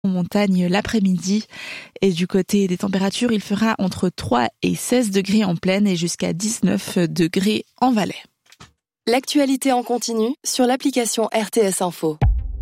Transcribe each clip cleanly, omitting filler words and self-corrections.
En montagne l'après-midi et du côté des températures, il fera entre 3 et 16 degrés en plaine et jusqu'à 19 degrés en Valais. L'actualité en continu sur l'application RTS Info.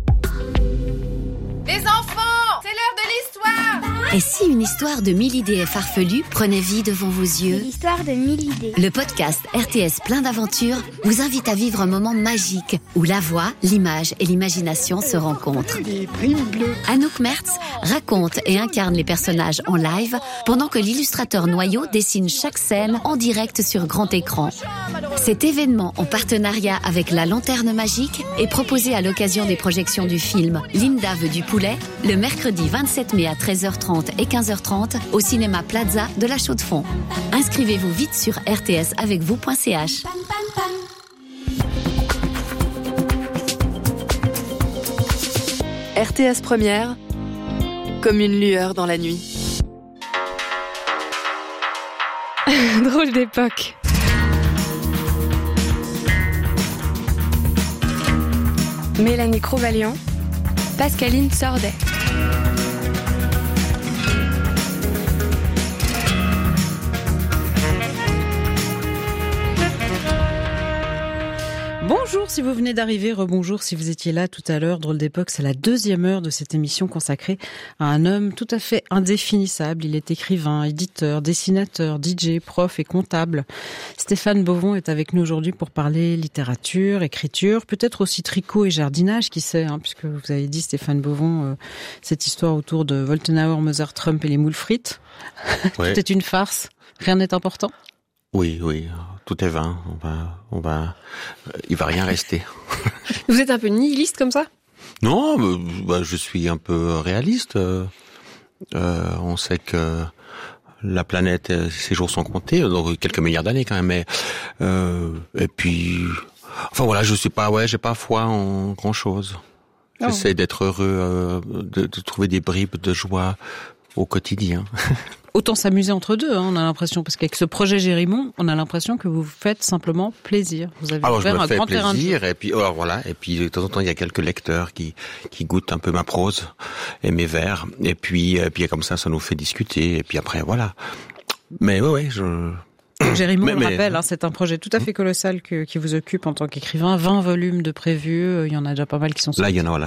Les enfants, c'est l'heure de l'histoire. Et si une histoire de 1000 idées farfelues prenait vie devant vos yeux? L'histoire de 1000 idées. Le podcast RTS plein d'aventures vous invite à vivre un moment magique où la voix, l'image et l'imagination se rencontrent. Des primes bleues. Anouk Mertz raconte et incarne les personnages en live pendant que l'illustrateur Noyau dessine chaque scène en direct sur grand écran. Cet événement en partenariat avec La Lanterne Magique est proposé à l'occasion des projections du film Linda veut du poulet le mercredi 27 mai à 13h30 et 15h30 au cinéma Plaza de la Chaux-de-Fonds. Inscrivez-vous vite sur rtsavecvous.ch. RTS Première, comme une lueur dans la nuit. Drôle d'époque. Mélanie Crovalian, Pascaline Sordet. Bonjour si vous venez d'arriver, rebonjour si vous étiez là tout à l'heure. Drôle d'époque, c'est la deuxième heure de cette émission consacrée à un homme tout à fait indéfinissable. Il est écrivain, éditeur, dessinateur, DJ, prof et comptable. Stéphane Bovon est avec nous aujourd'hui pour parler littérature, écriture, peut-être aussi tricot et jardinage, qui sait, puisque vous avez dit, Stéphane Bovon, cette histoire autour de Woltenhauer, Mozart, Trump et les moules frites. Ouais. Tout est une farce, rien n'est important. Oui, tout est vain. Il va rien rester. Vous êtes un peu nihiliste comme ça? Non, je suis un peu réaliste. On sait que la planète, ses jours sont comptés, donc quelques milliards d'années quand même. Et puis, j'ai pas foi en grand chose. J'essaie d'être heureux, de trouver des bribes de joie au quotidien. Autant s'amuser entre deux, on a l'impression, parce qu'avec ce projet Gérimon, on a l'impression que vous faites simplement plaisir. Vous avez ouvert un grand terrain de jeu. Et puis de temps en temps il y a quelques lecteurs qui goûtent un peu ma prose et mes vers, et puis comme ça nous fait discuter, et puis après voilà. Mais Gérimon, on le rappelle, c'est un projet tout à fait colossal qui vous occupe en tant qu'écrivain. 20 volumes de prévus, il y en a déjà pas mal qui sont sortis. Là, il y en a,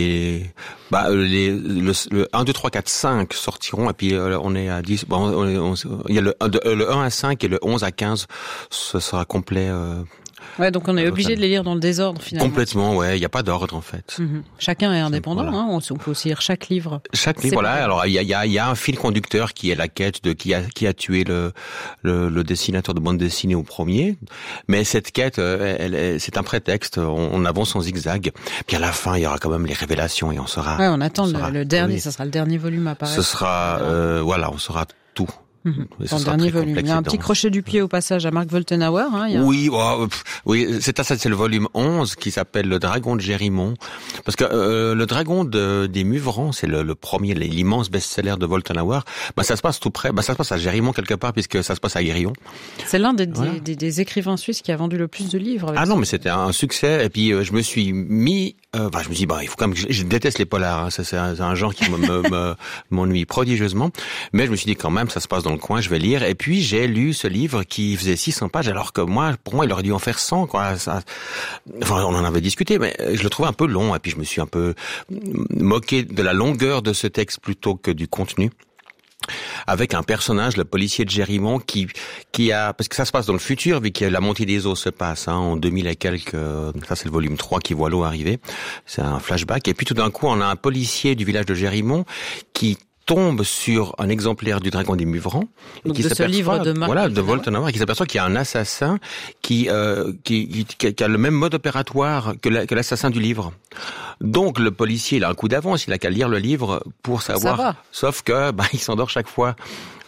le 1, 2, 3, 4, 5 sortiront, et puis on est à 10. Il y a le 1 à 5 et le 11 à 15, ce sera complet. Ouais, donc on est obligé de les lire dans le désordre finalement. Complètement, ouais, il y a pas d'ordre en fait. Mm-hmm. Chacun est indépendant, on peut aussi lire chaque livre. Chaque livre, voilà. Alors il y a un fil conducteur qui est la quête de qui a tué le dessinateur de bande dessinée au premier, mais cette quête, c'est un prétexte. On avance en zigzag. Puis à la fin, il y aura quand même les révélations et on saura. Ouais, on attend le dernier. Ça sera le dernier volume à apparaître. Ce sera, on saura tout. Dans le dernier volume. Il y a un petit crochet du pied au passage à Marc Woltenhauer. Oui, c'est le volume 11 qui s'appelle Le Dragon de Gérimon. Parce que le Dragon des Muverans, c'est le premier, l'immense best-seller de Woltenhauer. Ça se passe tout près. Ça se passe à Gérimon quelque part, puisque ça se passe à Guérillon. C'est l'un des écrivains suisses qui a vendu le plus de livres. Non, mais c'était un succès. Et puis je me suis mis... je me dis, il faut quand même... Je déteste les polars. C'est un genre qui m'ennuie prodigieusement. Mais je me suis dit quand même, ça se passe dans le coin, je vais lire. Et puis j'ai lu ce livre qui faisait 600 pages, alors que pour moi, il aurait dû en faire 100, quoi. On en avait discuté, mais je le trouvais un peu long. Et puis je me suis un peu moqué de la longueur de ce texte plutôt que du contenu. Avec un personnage, le policier de Gérimon, qui a, parce que ça se passe dans le futur, vu que la montée des eaux se passe, en 2000 et quelques, ça c'est le volume 3 qui voit l'eau arriver. C'est un flashback. Et puis tout d'un coup, on a un policier du village de Gérimon qui tombe sur un exemplaire du Dragon des Muverans, et qui s'aperçoit, ce livre de Woltenhauer, qui s'aperçoit qu'il y a un assassin qui a le même mode opératoire que l'assassin du livre. Donc le policier, il a un coup d'avance, il a qu'à lire le livre pour savoir. Sauf que il s'endort chaque fois.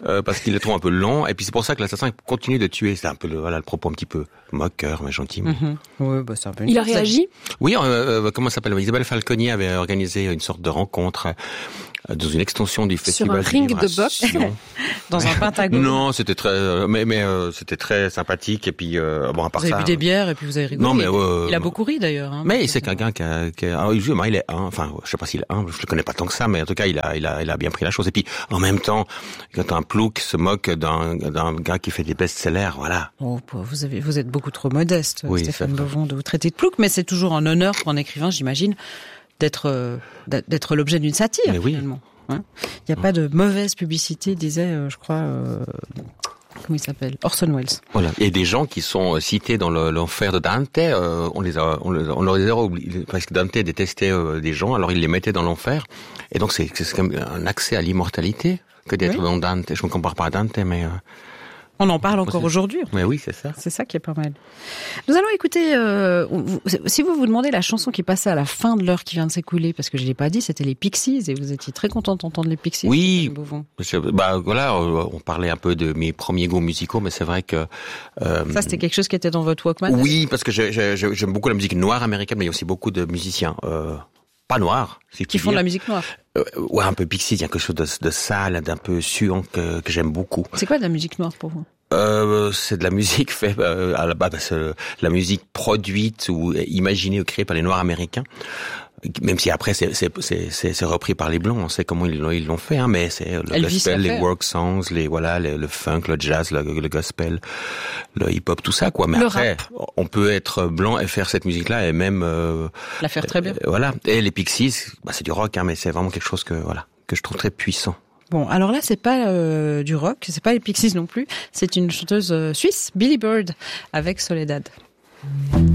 parce qu'il les trouve un peu longs. Et puis c'est pour ça que l'assassin continue de tuer. C'est un peu le propos un petit peu moqueur, mais gentil. Mais... Oui, bah, c'est un peu Il a réagi? Oui, comment ça s'appelle? Isabelle Falconi avait organisé une sorte de rencontre dans une extension du festival. Sur un ring de boxe? Dans un pentagone? Non, c'était très, mais c'était très sympathique. Et puis bon, à part vous ça. avez bu des bières et puis vous avez rigolé. Non, mais il a beaucoup ri d'ailleurs. Hein, mais c'est quelqu'un qui justement, il est enfin, je sais pas s'il est humble, je le connais pas tant que ça, mais en tout cas, il a bien pris la chose. Et puis, en même temps, quand un plouc se moque d'un gars qui fait des best-sellers, voilà. Oh, vous êtes beaucoup trop modeste, oui, Stéphane Bovon, de vous traiter de plouc, mais c'est toujours un honneur pour un écrivain, j'imagine, d'être l'objet d'une satire, mais oui. Finalement. Hein, il n'y a pas de mauvaise publicité, disait, je crois, comment il s'appelle, Orson Welles. Voilà. Et des gens qui sont cités dans l'enfer de Dante, on les a oubliés, parce que Dante détestait des gens, alors il les mettait dans l'enfer. Et donc c'est quand même un accès à l'immortalité que d'être dans Dante. Je ne compare pas à Dante, mais on en parle encore aujourd'hui. Mais oui, c'est ça. C'est ça qui est pas mal. Nous allons écouter, si vous vous demandez la chanson qui passait à la fin de l'heure qui vient de s'écouler, parce que je l'ai pas dit, c'était les Pixies, et vous étiez très content d'entendre les Pixies. Oui. Bah voilà, on parlait un peu de mes premiers goûts musicaux, mais c'est vrai que ça c'était quelque chose qui était dans votre Walkman. Oui, parce que j'aime beaucoup la musique noire américaine, mais il y a aussi beaucoup de musiciens pas noirs, qui font de la musique noire. Ouais, un peu Pixies, il y a quelque chose de sale, d'un peu suant que j'aime beaucoup. C'est quoi de la musique noire pour vous? C'est de la musique faite à la base, la musique produite ou imaginée ou créée par les Noirs américains. Même si après c'est repris par les Blancs, on sait comment ils l'ont fait, hein, mais c'est le gospel, les work songs, le funk, le jazz, le gospel, le hip-hop, tout ça, quoi. Mais le après, rap. on peut être blanc et faire cette musique-là et même la faire très bien. Voilà. Et les Pixies, c'est du rock, hein, mais c'est vraiment quelque chose que je trouve très puissant. Bon, alors là, c'est pas du rock, c'est pas les Pixies non plus, c'est une chanteuse suisse, Billy Bird, avec Soledad.